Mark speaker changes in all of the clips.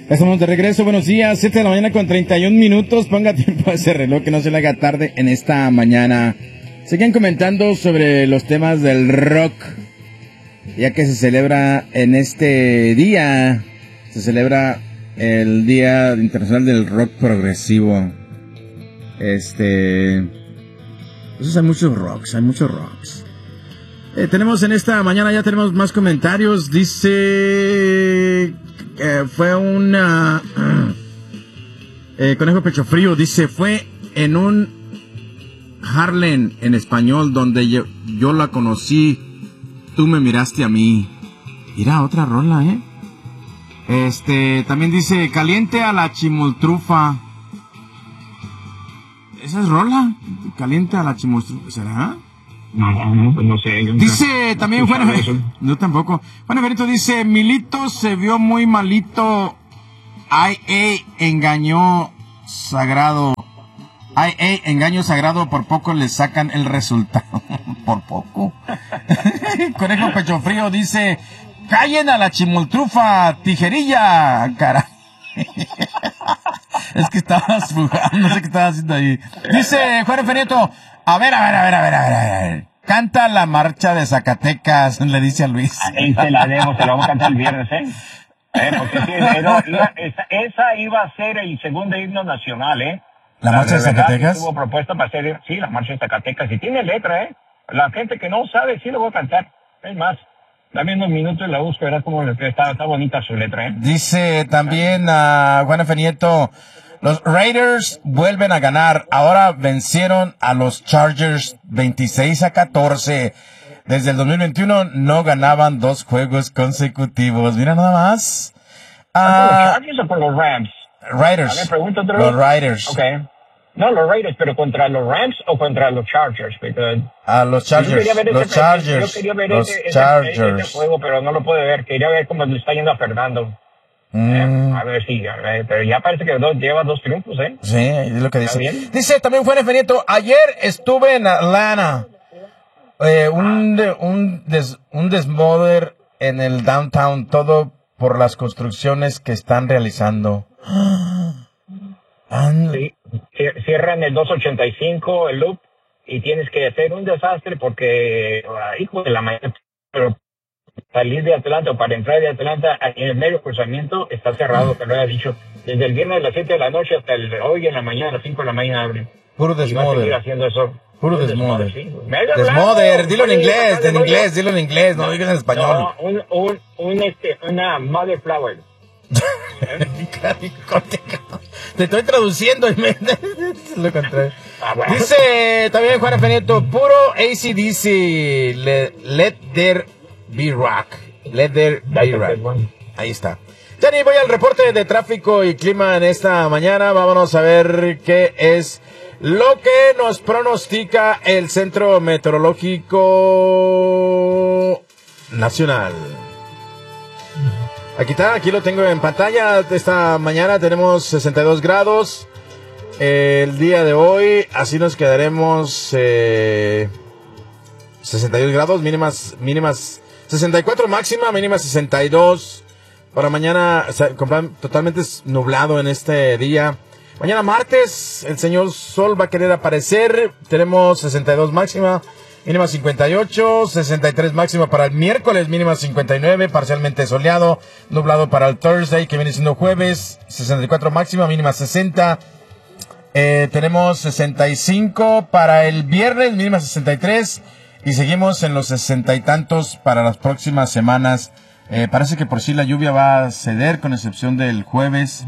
Speaker 1: Estamos de regreso, buenos días, 7 de la mañana con 31 minutos. Ponga tiempo a ese reloj que no se le haga tarde en esta mañana. Siguen comentando sobre los temas del rock, ya que se celebra en este día, se celebra el Día Internacional del Rock Progresivo. Pues hay muchos rocks. Tenemos en esta mañana, ya tenemos más comentarios. Dice, fue una Conejo Pecho Frío, dice, fue en un Harlem en español donde yo la conocí, tú me miraste a mí. Mira, otra rola, también dice, caliente a la chimoltrufa. ¿Esa es rola? Caliente a la chimoltrufa, ¿será?
Speaker 2: No, pues no sé.
Speaker 1: Dice también, bueno, no tampoco. Bueno, Benito dice, Milito se vio muy malito. Engañó sagrado. Engaño sagrado, por poco le sacan el resultado. Por poco. Conejo Pecho Frío dice, callen a la chimoltrufa, tijerilla, caray. Es que estabas jugando, no sé qué estabas haciendo ahí. Dice Juan Fenieto, a ver. Canta la marcha de Zacatecas, le dice a Luis.
Speaker 2: Ahí se la vamos a cantar el viernes, porque sí, esa iba a ser el segundo himno nacional,
Speaker 1: ¿La marcha de Zacatecas?
Speaker 2: Hubo propuesta para hacer, sí, la marcha de Zacatecas, y tiene letra, La gente que no sabe, sí lo voy a cantar. Es más, dame unos minutos y la busco, verás cómo está bonita su letra,
Speaker 1: Dice también a Juan F. Nieto, los Raiders vuelven a ganar. Ahora vencieron a los Chargers 26-14. Desde el 2021 no ganaban 2 juegos consecutivos. Mira nada más.
Speaker 2: ¿Por los Chargers o por los Rams?
Speaker 1: Raiders.
Speaker 2: A ver, pregunto otra
Speaker 1: Los
Speaker 2: vez.
Speaker 1: Raiders.
Speaker 2: Okay. No, los Raiders, pero ¿contra los Rams o contra los Chargers?
Speaker 1: Los Chargers.
Speaker 2: Los Chargers. Yo quería ver ese juego, pero no lo pude ver. Quería ver cómo le está yendo a Fernando. A ver si, pero ya parece que lleva 2 triunfos,
Speaker 1: Sí, es lo que dice. Dice también Juan F. Nieto, ayer estuve en Atlanta. Un desmoder en el downtown, todo por las construcciones que están realizando.
Speaker 2: Sí, cierran el 285, el loop, y tienes que hacer un desastre porque, hijo de la mañana, pero salir de Atlanta o para entrar de Atlanta en el medio cruzamiento está cerrado, te lo he dicho. Desde el viernes a las 7 de la noche hasta hoy en la mañana, a las 5 de la mañana abren.
Speaker 1: Puro desmoder.
Speaker 2: Haciendo eso.
Speaker 1: Puro desmoder.
Speaker 2: Sí.
Speaker 1: Desmoder, dilo en inglés, no digas en español.
Speaker 2: No, una mother flower.
Speaker 1: Te estoy traduciendo y lo contrario.
Speaker 2: Bueno.
Speaker 1: Dice también Juan F. Nieto, puro AC/DC, let there be rock. Let there be rock. Ahí está. Dani, voy al reporte de tráfico y clima en esta mañana. Vámonos a ver qué es lo que nos pronostica el Centro Meteorológico Nacional. Aquí lo tengo en pantalla. Esta mañana tenemos 62 grados. El día de hoy, así nos quedaremos 62 grados, mínimas 64 máxima, mínima 62. Para mañana, totalmente nublado en este día. Mañana martes, el señor Sol va a querer aparecer. Tenemos 62 máxima, mínima 58, 63 máxima para el miércoles, mínima 59, parcialmente soleado, nublado para el Thursday, que viene siendo jueves, 64 máxima, mínima 60. Tenemos 65 para el viernes, mínima 63, y seguimos en los 60 y tantos para las próximas semanas. Parece que por sí la lluvia va a ceder, con excepción del jueves.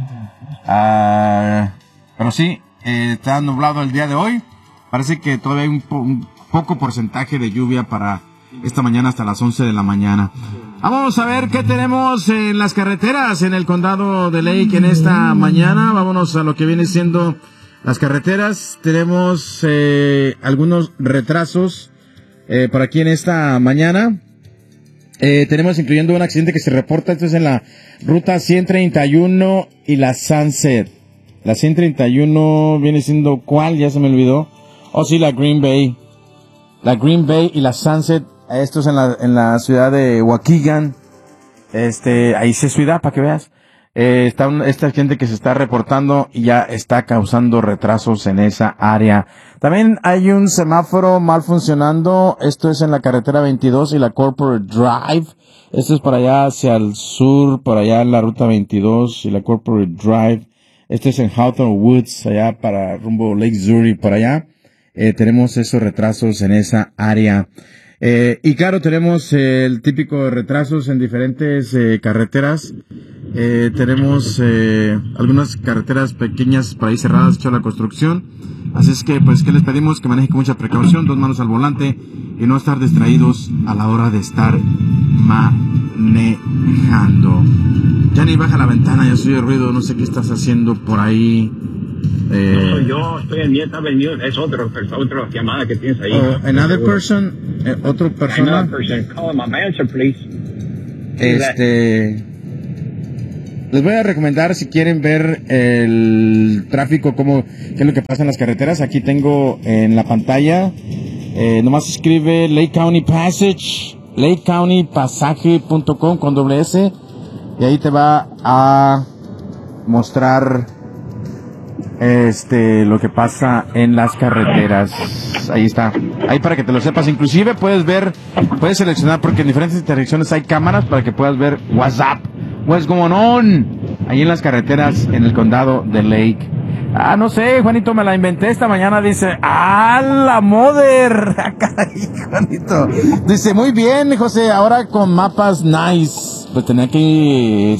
Speaker 1: Pero sí, está nublado el día de hoy. Parece que todavía hay un poco porcentaje de lluvia para esta mañana hasta las 11 de la mañana. Vamos a ver qué tenemos en las carreteras en el condado de Lake en esta mañana. Vámonos a lo que viene siendo las carreteras. Tenemos algunos retrasos por aquí en esta mañana. Tenemos incluyendo un accidente que se reporta, esto es en la ruta 131 y la Sunset. La 131 viene siendo ¿cuál? Ya se me olvidó. Oh, sí, la Green Bay. La Green Bay y la Sunset. Esto es en la ciudad de Waukegan. Ahí se cuida para que veas. esta gente que se está reportando y ya está causando retrasos en esa área. También hay un semáforo mal funcionando. Esto es en la carretera 22 y la Corporate Drive. Esto es para allá hacia el sur, por allá en la ruta 22 y la Corporate Drive. Esto es en Hawthorne Woods, allá para rumbo Lake Zurich, por allá. Tenemos esos retrasos en esa área. Y claro, tenemos el típico retrasos en diferentes carreteras. Tenemos algunas carreteras pequeñas por ahí cerradas, hecho la construcción. Así es que, pues, ¿qué les pedimos? Que manejen con mucha precaución, 2 manos al volante y no estar distraídos a la hora de estar manejando. Ya ni baja la ventana, ya soy el ruido, no sé qué estás haciendo por ahí.
Speaker 2: No soy yo, estoy en mute, es otra llamada que tienes ahí.
Speaker 1: Another person, otra persona.
Speaker 2: Another person, call him a answer, please.
Speaker 1: Les voy a recomendar si quieren ver el tráfico, qué es lo que pasa en las carreteras. Aquí tengo en la pantalla, nomás escribe Lake County Passage, lakecountypassage.com con doble S, y ahí te va a mostrar lo que pasa en las carreteras. Ahí está, ahí para que te lo sepas. Inclusive puedes seleccionar, porque en diferentes intersecciones hay cámaras para que puedas ver what's going on ahí en las carreteras en el condado de Lake. No sé, Juanito, me la inventé esta mañana. Dice, la mother. Caray, Juanito. Dice, muy bien, José, ahora con mapas nice. Pues tenía que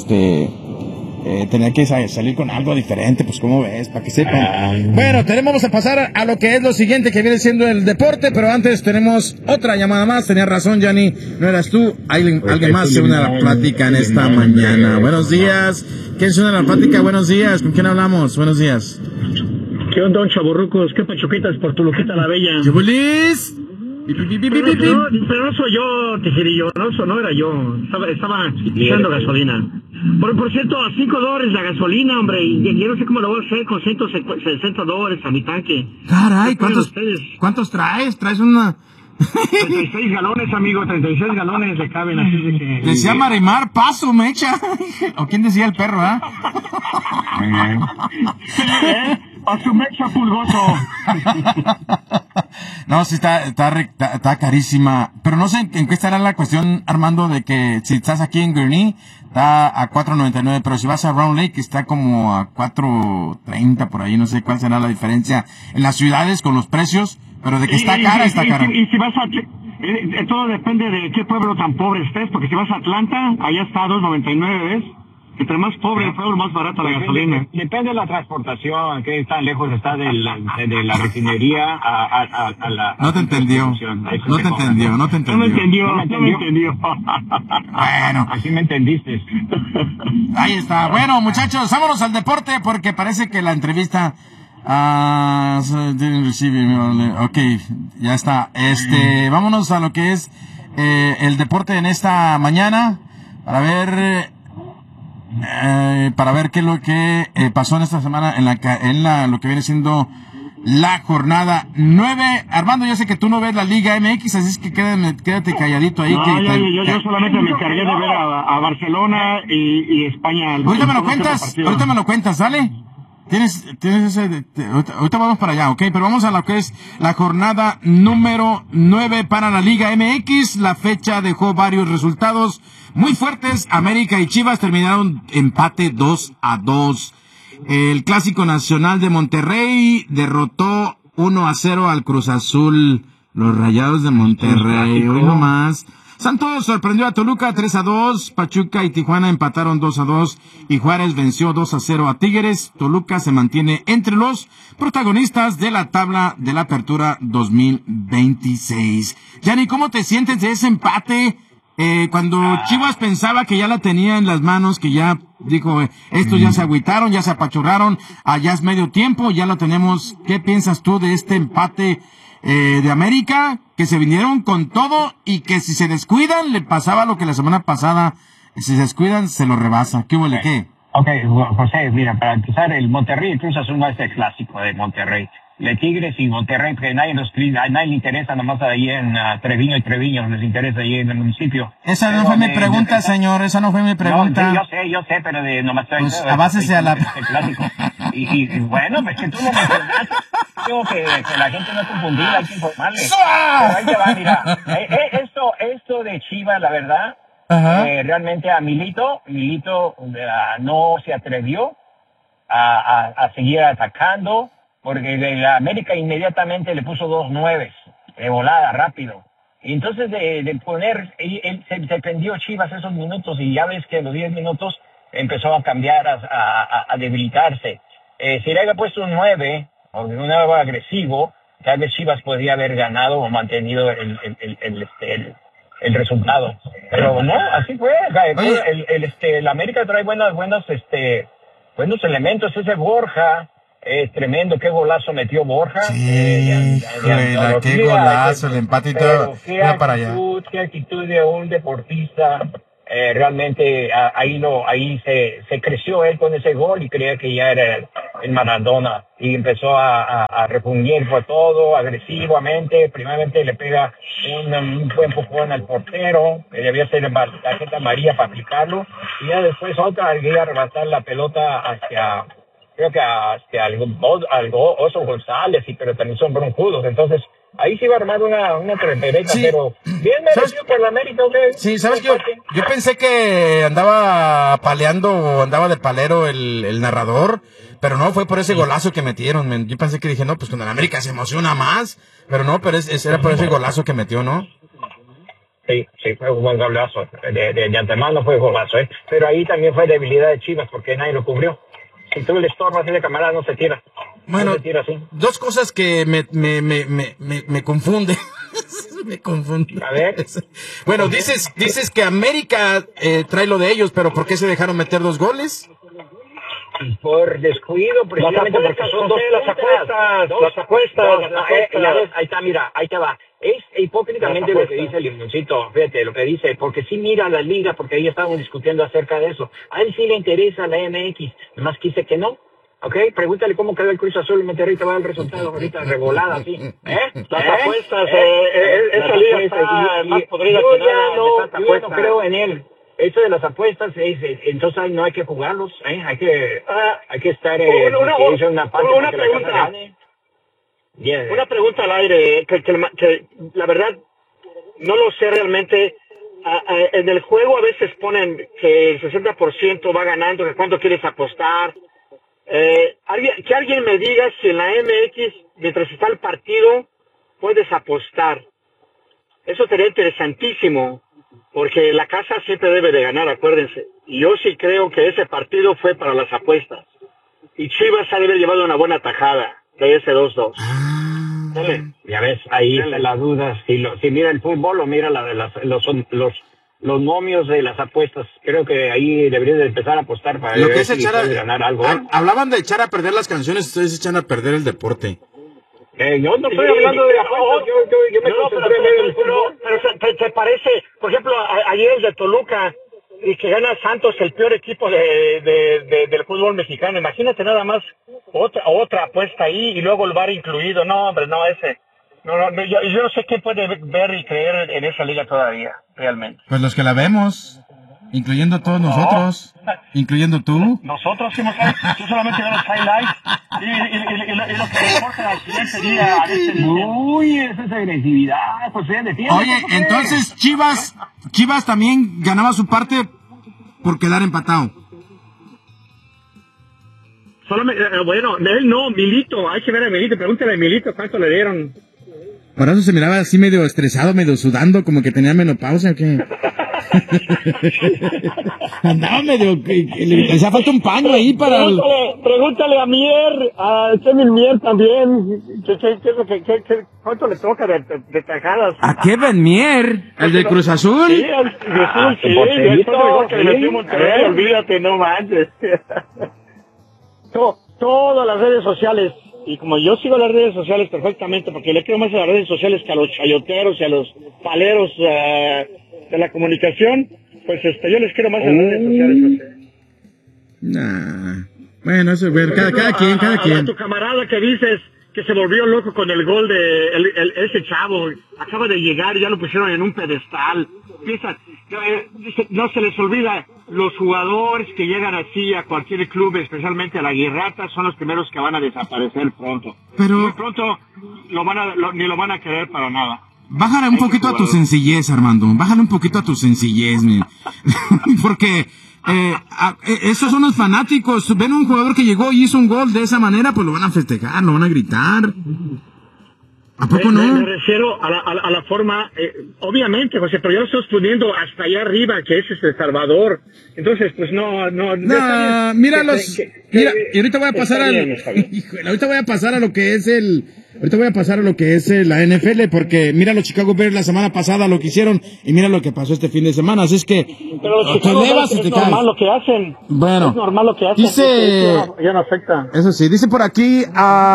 Speaker 1: salir con algo diferente, pues como ves, para que sepan. Bueno, vamos a pasar a lo que es lo siguiente, que viene siendo el deporte, pero antes tenemos otra llamada más. Tenías razón, Gianni, no eras tú. Alguien más se une a la plática en esta mañana. Buenos días. ¿Quién se une a la plática? Buenos días. ¿Con quién hablamos? Buenos días.
Speaker 3: ¿Qué onda, chavorrucos? ¿Qué pachuquitas por tu Luquita la Bella?
Speaker 1: ¡Chubulis!
Speaker 3: Pero no soy yo, Tijerillo, no era yo. Estaba echando gasolina. Por cierto, a $5 la gasolina, hombre, y yo no sé cómo lo voy a hacer con $160 a mi tanque.
Speaker 1: Caray, ¿cuántos traes? ¿Traes una...?
Speaker 3: 36 galones, amigo, 36 galones le caben, así de que...
Speaker 1: Decía Marimar, paso, mecha. ¿O quién decía el perro,
Speaker 3: A su mecha, pulgoso.
Speaker 1: No, sí, está carísima. Pero no sé en qué estará la cuestión, Armando, de que si estás aquí en Gurnee, está a $4.99, pero si vas a Round Lake, está como a $4.30 por ahí. No sé cuál será la diferencia en las ciudades con los precios, pero de que está cara, está cara.
Speaker 3: Y si vas a... todo depende de qué pueblo tan pobre estés, porque si vas a Atlanta, allá está a $2.99, ¿ves? Entre más pobre el pueblo, más barata la gasolina.
Speaker 2: Depende de la transportación, que tan lejos está de la refinería a la...
Speaker 1: No te entendió. No me entendió. Bueno.
Speaker 2: Así me entendiste.
Speaker 1: Ahí está. Bueno, muchachos, vámonos al deporte, porque parece que la entrevista... ok, ya está. Vámonos a lo que es el deporte en esta mañana para ver qué es lo que pasó en esta semana en lo que viene siendo la jornada 9. Armando, yo sé que tú no ves la Liga MX, así es que quédate calladito ahí.
Speaker 3: No, yo solamente me encargué de ver a Barcelona y España.
Speaker 1: Ahorita me lo cuentas, ¿sale? Tienes ese, ahorita vamos para allá, ok, pero vamos a lo que es la jornada número 9 para la Liga MX. La fecha dejó varios resultados muy fuertes. América y Chivas terminaron empate 2-2. El Clásico Nacional de Monterrey derrotó 1-0 al Cruz Azul. Los Rayados de Monterrey, hoy nomás. Santos sorprendió a Toluca 3-2, Pachuca y Tijuana empataron 2-2 y Juárez venció 2-0 a Tigres. Toluca se mantiene entre los protagonistas de la tabla de la Apertura 2026. Gianni, ¿cómo te sientes de ese empate? Cuando Chivas pensaba que ya la tenía en las manos, que ya dijo, estos ya se agüitaron, ya se apachurraron, allá es medio tiempo, ya lo tenemos. ¿Qué piensas tú de este empate de América, que se vinieron con todo y que si se descuidan le pasaba lo que la semana pasada, si se descuidan se lo rebasa? ¿Qué huele qué?
Speaker 2: Ok, José, mira, para empezar, el Monterrey y Cruz Azul no es el clásico de Monterrey. de Tigres y Monterrey, que a nadie le interesa, nomás ahí en Treviño y Treviño les interesa ahí en el municipio.
Speaker 1: Esa no fue mi pregunta, señor, esa no fue mi pregunta.
Speaker 2: No, yo sé, pero nomás
Speaker 1: pues abásese a la...
Speaker 2: clásico. Y bueno, pues que tú lo mencionaste. Digo que la gente no es confundida, hay que informarle. Pero ahí te va, mira. Esto de Chivas, la verdad, realmente a Milito no se atrevió a seguir atacando, porque la América inmediatamente le puso 2 9 de volada, rápido. Y entonces de poner, él se prendió Chivas esos minutos, y ya ves que en los 10 minutos empezó a cambiar, a debilitarse. Si le había puesto un 9, o un 9 agresivo, tal vez Chivas podría haber ganado o mantenido el resultado. Pero no, así fue. La América trae buenos elementos. Ese Borja, tremendo, qué golazo metió Borja.
Speaker 1: Sí, qué golazo, el empate y todo. Para allá.
Speaker 2: Qué actitud de un deportista. Realmente ahí se creció él con ese gol y creía que ya era el Maradona, y empezó a repugnir por todo agresivamente. Primeramente le pega un buen empujón al portero, que debía ser tarjeta amarilla para aplicarlo, y ya después otra que iba a arrebatar la pelota hacia Oso González, pero también son broncudos. Entonces ahí se iba a armar una tremereta, sí. Pero bien merecido por la América, ¿ok?
Speaker 1: Sí, ¿sabes qué? Yo pensé que andaba paleando o andaba de palero el narrador, pero no, fue por ese golazo que metieron, man. Yo pensé que dije, no, pues con el América se emociona más, pero no, pero era por ese golazo que metió, ¿no?
Speaker 2: Sí, fue un buen golazo. De antemano fue golazo, ¿eh? Pero ahí también fue debilidad de Chivas, porque nadie lo cubrió. Si tú le estorbas de camarada, no se tira.
Speaker 1: Bueno,
Speaker 2: no se tira así.
Speaker 1: Dos cosas que me confunden. Me confunden.
Speaker 2: A ver.
Speaker 1: Bueno, dices que América trae lo de ellos, pero ¿por qué se dejaron meter 2 goles?
Speaker 2: Por descuido, precisamente porque son las apuestas. Ahí está, mira, ahí te va. Es hipócritamente lo que dice el Limoncito, fíjate lo que dice, porque sí mira la liga, porque ahí estábamos discutiendo acerca de eso. A él sí le interesa la MX, nomás quise que no. ¿Ok? Pregúntale cómo quedó el Cruz Azul y Monterrey, te va a dar el resultado ahorita, revolada, así.
Speaker 3: Las apuestas, esa liga está más podrida que nada.
Speaker 2: Yo no creo en él. Esto de las apuestas, entonces no hay que jugarlos, hay que estar una
Speaker 3: pregunta. Una pregunta al aire, que la verdad no lo sé realmente. En el juego a veces ponen que el 60% va ganando, que cuánto quieres apostar. Que alguien me diga si en la MX, mientras está el partido, puedes apostar. Eso sería interesantísimo, porque la casa siempre debe de ganar, acuérdense. Y yo sí creo que ese partido fue para las apuestas. Y Chivas ha de haber llevado una buena tajada de ese 2-2.
Speaker 2: Ya ves, ahí las dudas. Si mira el fútbol o mira los momios de las apuestas, creo que ahí deberías de empezar a apostar para
Speaker 1: lo
Speaker 2: ver
Speaker 1: que es
Speaker 2: si puedes ganar algo.
Speaker 1: Hablaban de echar a perder las canciones, ustedes echan a perder el deporte.
Speaker 2: Yo no estoy hablando de apuestas, yo me concentré en ver el fútbol.
Speaker 3: Pero ¿te parece, por ejemplo, ayer el de Toluca, y que gana Santos, el peor equipo del fútbol mexicano? Imagínate nada más otra apuesta ahí y luego el VAR incluido. No, hombre, no, ese. No, yo no sé qué puede ver y creer en esa liga todavía, realmente.
Speaker 1: Pues los que la vemos, incluyendo todos nosotros, incluyendo tú.
Speaker 3: Nosotros, tú solamente ves los highlights y lo que te importa al siguiente día.
Speaker 2: Uy, esa es agresividad, José, de tiempo.
Speaker 1: Oye, entonces Chivas también ganaba su parte por quedar empatado.
Speaker 3: Bueno, él no, Milito, hay que ver a Milito, pregúntale a Milito cuánto le dieron.
Speaker 1: Por eso se miraba así medio estresado, medio sudando, como que tenía menopausia, ¿o qué? Andaba medio... Le hacía falta un paño ahí para...
Speaker 3: Pregúntale a Mier, a Kevin Mier también, ¿cuánto le toca de tajadas?
Speaker 1: ¿A Kevin Mier? ¿El de Cruz Azul?
Speaker 3: Sí, el Cruz Azul, sí, después del gol que le metió Monterrey, olvídate, no manches. Todas las redes sociales, y como yo sigo las redes sociales perfectamente, porque le creo más a las redes sociales que a los chayoteros y a los paleros de la comunicación, pues yo les quiero más a las redes sociales.
Speaker 1: Nah. Bueno, eso, bueno, cada quien.
Speaker 3: A tu camarada que dices que se volvió loco con el gol de ese chavo. Acaba de llegar y ya lo pusieron en un pedestal. No se les olvida, los jugadores que llegan así a cualquier club, especialmente a la Guirrata, son los primeros que van a desaparecer pronto.
Speaker 4: Pero
Speaker 3: muy pronto ni lo van a querer para nada.
Speaker 4: Bájale un poquito a tu sencillez, Armando. Bájale un poquito a tu sencillez, man. Porque esos son los fanáticos. Ven a un jugador que llegó y hizo un gol de esa manera, pues lo van a festejar, lo van a gritar. ¿A poco no?
Speaker 3: Me refiero a la forma, obviamente, José, pero yo lo estoy poniendo hasta allá arriba, que ese es El Salvador. Entonces, pues no.
Speaker 4: Mira, y ahorita voy a pasar ahorita voy a pasar a lo que es la NFL, porque mira los Chicago Bears la semana pasada lo que hicieron y mira lo que pasó este fin de semana, así es que
Speaker 3: pero los Chicago Bears es normal lo que hacen.
Speaker 4: Bueno,
Speaker 3: es normal lo que hacen.
Speaker 4: Dice,
Speaker 3: ya no afecta.
Speaker 4: Eso sí, dice por aquí,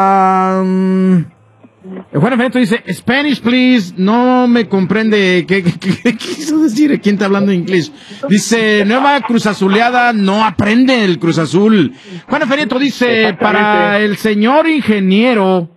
Speaker 4: Juan Efecto dice, Spanish please, no me comprende. ¿Qué quiso decir? ¿Quién está hablando inglés? Dice, nueva Cruz Azuleada, no aprende el Cruz Azul. Juan Efecto dice, para el señor ingeniero,